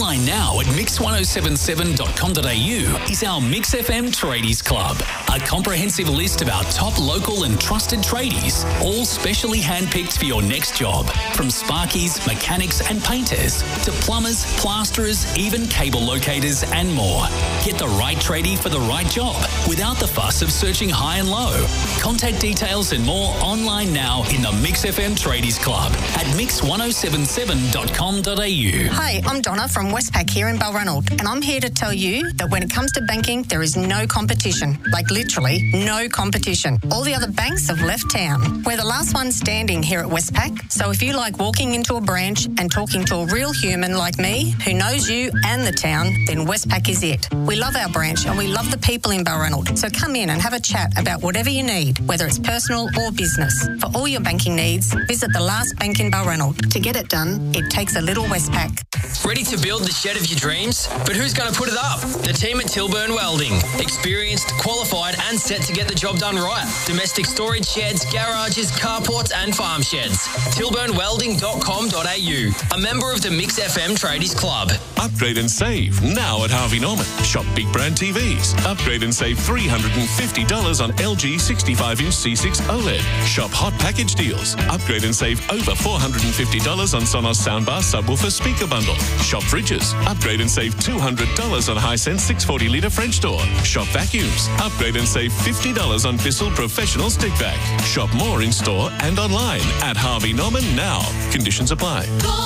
Online now at mix1077.com.au is our Mix FM Tradies Club, a comprehensive list of our top local and trusted tradies, all specially handpicked for your next job. From sparkies, mechanics and painters to plumbers, plasterers, even cable locators and more. Get the right tradie for the right job without the fuss of searching high and low. Contact details and more online now in the Mix FM Tradies Club at mix1077.com.au. Hi, I'm Donna from Westpac here in Balranald, and I'm here to tell you that when it comes to banking, there is no competition. Like literally, no competition. All the other banks have left town. We're the last ones standing here at Westpac, so if you like walking into a branch and talking to a real human like me, who knows you and the town, then Westpac is it. We love our branch and we love the people in Balranald, so come in and have a chat about whatever you need, whether it's personal or business. For all your banking needs, visit the last bank in Balranald. To get it done, it takes a little Westpac. Ready to build the shed of your dreams? But who's going to put it up? The team at Tilburn Welding. Experienced, qualified and set to get the job done right. Domestic storage sheds, garages, carports and farm sheds. tilburnwelding.com.au. A member of the Mix FM Tradies Club. Upgrade and save now at Harvey Norman. Shop big brand TVs. Upgrade and save $350 on LG 65-inch C6 OLED. Shop hot package deals. Upgrade and save over $450 on Sonos soundbar subwoofer speaker bundle. Shop fridges. Upgrade and save $200 on Hisense 640-litre French door. Shop vacuums. Upgrade and save $50 on Bissell Professional Stick Vac. Shop more in store and online at Harvey Norman now. Conditions apply.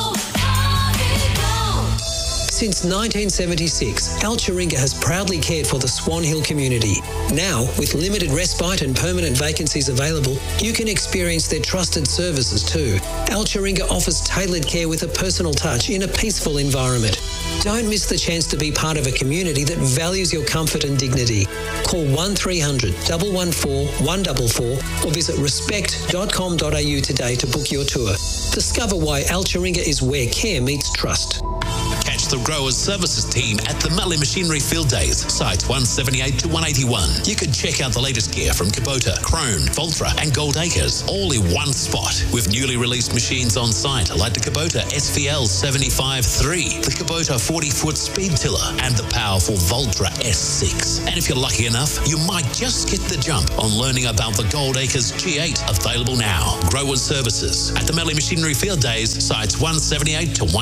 Since 1976, Al Chiringa has proudly cared for the Swan Hill community. Now, with limited respite and permanent vacancies available, you can experience their trusted services too. Al Chiringa offers tailored care with a personal touch in a peaceful environment. Don't miss the chance to be part of a community that values your comfort and dignity. Call 1300 114 144 or visit respect.com.au today to book your tour. Discover why Al Chiringa is where care meets trust. Catch the Growers Services team at the Mallee Machinery Field Days, sites 178 to 181. You can check out the latest gear from Kubota, Krone, Voltra and Gold Acres, all in one spot. With newly released machines on site like the Kubota SVL 75-3, the Kubota 40-foot speed tiller and the powerful Voltra S6. And if you're lucky enough, you might just get the jump on learning about the Gold Acres G8, available now. Growers Services at the Mallee Machinery Field Days, sites 178 to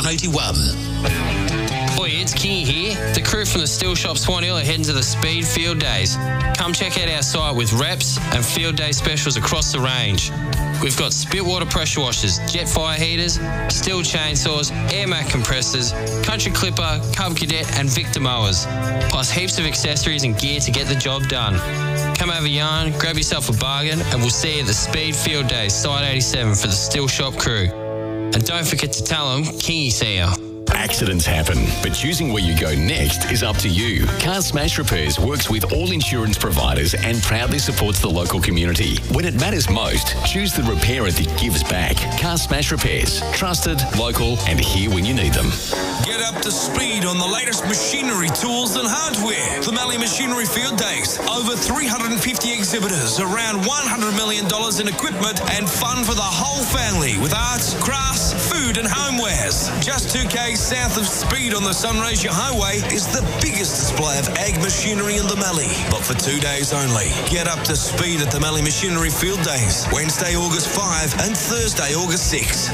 181. Oi, it's Kingy here. The crew from the Steel Shop Swan Hill are heading to the Speed Field Days. Come check out our site with reps and field day specials across the range. We've got spit water pressure washers, jet fire heaters, steel chainsaws, air mat compressors, country clipper, Cub Cadet and Victor mowers, plus heaps of accessories and gear to get the job done. Come have a yarn, grab yourself a bargain and we'll see you at the Speed Field Days, Site 87 for the Steel Shop crew. And don't forget to tell them Kingy see ya. Accidents happen, but choosing where you go next is up to you. Car Smash Repairs works with all insurance providers and proudly supports the local community. When it matters most, choose the repairer that gives back. Car Smash Repairs. Trusted, local, and here when you need them. Get up to speed on the latest machinery, tools and hardware. The Mallee Machinery Field Days. Over 350 exhibitors, around $100 million in equipment and fun for the whole family with arts, crafts, food and homewares. Just 2K south of Speed on the Sunraysia Highway is the biggest display of ag machinery in the Mallee. But for 2 days only. Get up to speed at the Mallee Machinery Field Days. Wednesday, August 5 and Thursday, August 6.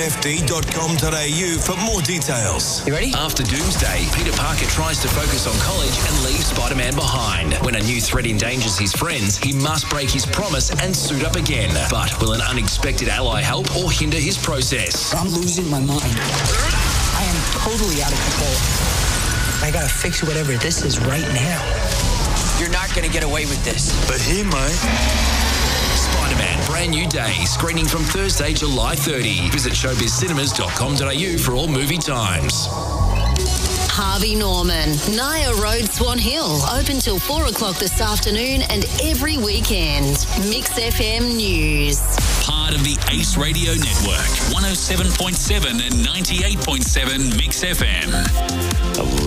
mmfd.com.au for more details. You ready? After Doomsday, Peter Parker tries to focus on college and leave Spider-Man behind. When a new threat endangers his friends, he must break his promise and suit up again. But will an unexpected ally help or hinder his process? I'm losing my mind. I am totally out of control. I gotta fix whatever this is right now. You're not gonna get away with this. But he might. Spider-Man, brand new day, screening from Thursday, July 30. Visit showbizcinemas.com.au for all movie times. Harvey Norman, Naya Road, Swan Hill. Open till 4 o'clock this afternoon and every weekend. Mix FM News. Part of the Ace Radio Network, 107.7 and 98.7 Mix FM.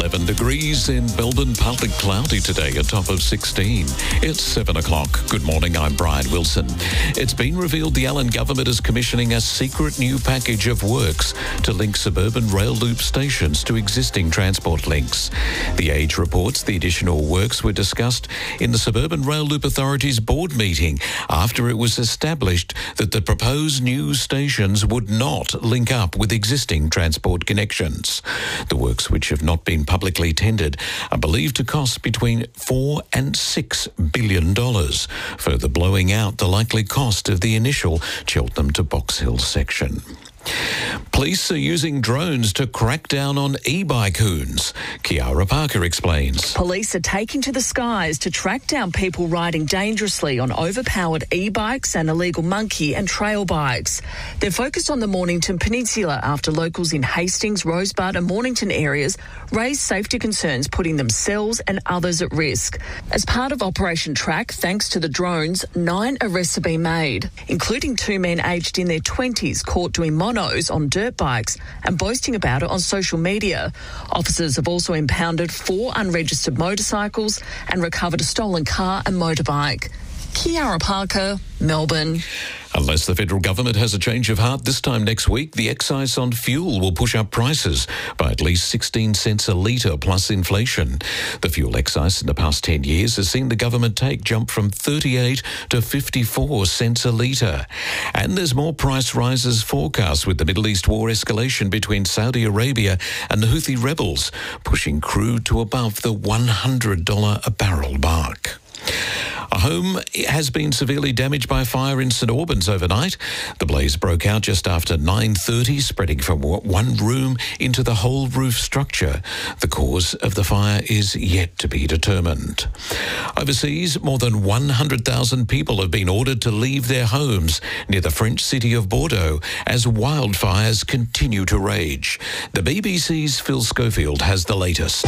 11 degrees in Melbourne, partly cloudy today, a top of 16. It's 7 o'clock. Good morning, I'm Brian Wilson. It's been revealed the Allen government is commissioning a secret new package of works to link suburban rail loop stations to existing transport links. The Age reports the additional works were discussed in the Suburban Rail Loop Authority's board meeting after it was established that the proposed new stations would not link up with existing transport connections. The works, which have not been publicly tendered, are believed to cost between $4 and $6 billion, further blowing out the likely cost of the initial Cheltenham to Box Hill section. Police are using drones to crack down on e-bike hoons. Kiara Parker explains. Police are taking to the skies to track down people riding dangerously on overpowered e-bikes and illegal monkey and trail bikes. They're focused on the Mornington Peninsula after locals in Hastings, Rosebud and Mornington areas raised safety concerns, putting themselves and others at risk. As part of Operation Track, thanks to the drones, 9 arrests have been made, including 2 men aged in their 20s caught doing monos on dirt bikes and boasting about it on social media. Officers have also impounded 4 unregistered motorcycles and recovered a stolen car and motorbike. Kiara Parker, Melbourne. Unless the federal government has a change of heart this time next week, the excise on fuel will push up prices by at least 16 cents a litre plus inflation. The fuel excise in the past 10 years has seen the government take jump from 38 to 54 cents a litre. And there's more price rises forecast with the Middle East war escalation between Saudi Arabia and the Houthi rebels, pushing crude to above the $100 a barrel mark. A home has been severely damaged by a fire in St Albans overnight. The blaze broke out just after 9:30, spreading from one room into the whole roof structure. The cause of the fire is yet to be determined. Overseas, more than 100,000 people have been ordered to leave their homes near the French city of Bordeaux as wildfires continue to rage. The BBC's Phil Schofield has the latest.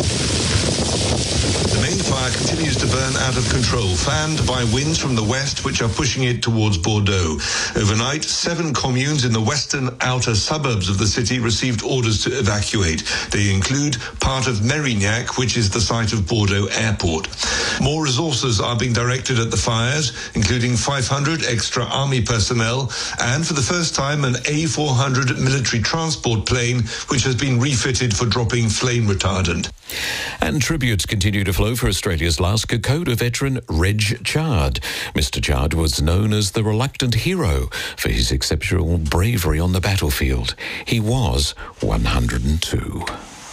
The main fire continues to burn out of control, fanned by winds from the west, which are pushing it towards Bordeaux. Overnight, 7 communes in the western outer suburbs of the city received orders to evacuate. They include part of Mérignac, which is the site of Bordeaux Airport. More resources are being directed at the fires, including 500 extra army personnel and, for the first time, an A400 military transport plane, which has been refitted for dropping flame retardant. And tributes continue to flow for Australia's last Kokoda veteran, Reg Chard. Mr. Chard was known as the reluctant hero for his exceptional bravery on the battlefield. He was 102.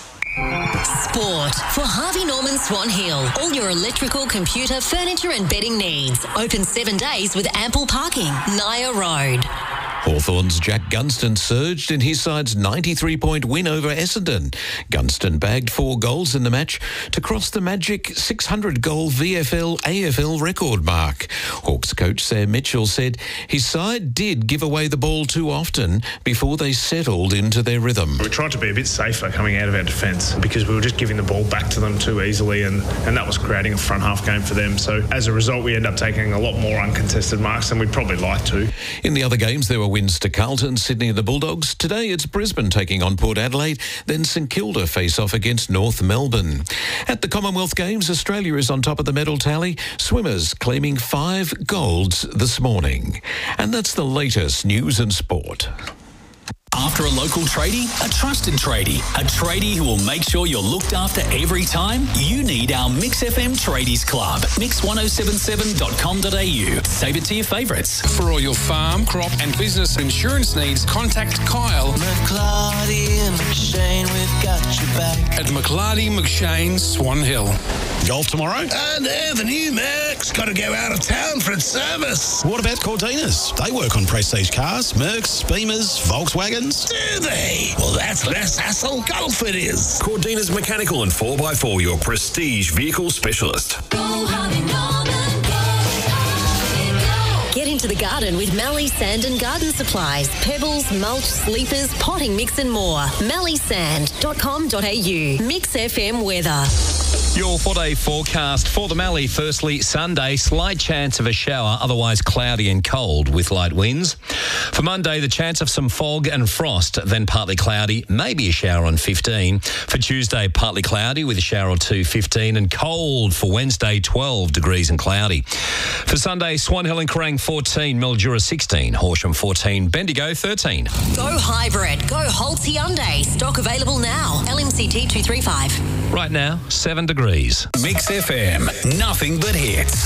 Sport for Harvey Norman Swan Hill. All your electrical, computer, furniture and bedding needs. Open 7 days with ample parking. Naya Road. Hawthorn's Jack Gunston surged in his side's 93-point win over Essendon. Gunston bagged 4 goals in the match to cross the magic 600-goal VFL-AFL record mark. Hawks coach Sam Mitchell said his side did give away the ball too often before they settled into their rhythm. We tried to be a bit safer coming out of our defence because we were just giving the ball back to them too easily and that was creating a front half game for them. So as a result, we end up taking a lot more uncontested marks than we'd probably like to. In the other games, there were wins to Carlton, Sydney and the Bulldogs. Today it's Brisbane taking on Port Adelaide, then St Kilda face off against North Melbourne. At the Commonwealth Games, Australia is on top of the medal tally, swimmers claiming 5 golds this morning. And that's the latest news and sport. After a local tradie, a trusted tradie. A tradie who will make sure you're looked after every time? You need our Mix FM Tradies Club. Mix1077.com.au. Save it to your favourites. For all your farm, crop and business insurance needs, contact Kyle McLarty and McShane, we've got your back. At McLarty McShane, Swan Hill. Golf tomorrow? They're the new Mercs. Got to go out of town for its service. What about Cortinas? They work on prestige cars, Mercs, Beamers, Volkswagens. Do they? Well, that's less hassle. Golf it is. Cortinas Mechanical and 4x4, your prestige vehicle specialist. Go Harvey Norman, go Harvey, go. Get into the garden with Mallee Sand and Garden Supplies. Pebbles, mulch, sleepers, potting mix and more. malleysand.com.au. Mix FM weather. Your 4-day forecast for the Mallee. Firstly, Sunday, slight chance of a shower, otherwise cloudy and cold with light winds. For Monday, the chance of some fog and frost, then partly cloudy, maybe a shower on 15. For Tuesday, partly cloudy with a shower or 2, 15, and cold for Wednesday, 12 degrees and cloudy. For Sunday, Swan Hill and Kerrang 14, Mildura 16, Horsham 14, Bendigo 13. Go hybrid. Go Holtz Hyundai. Stock available now. LMCT 235. Right now, 7 degrees. Mix FM, nothing but hits.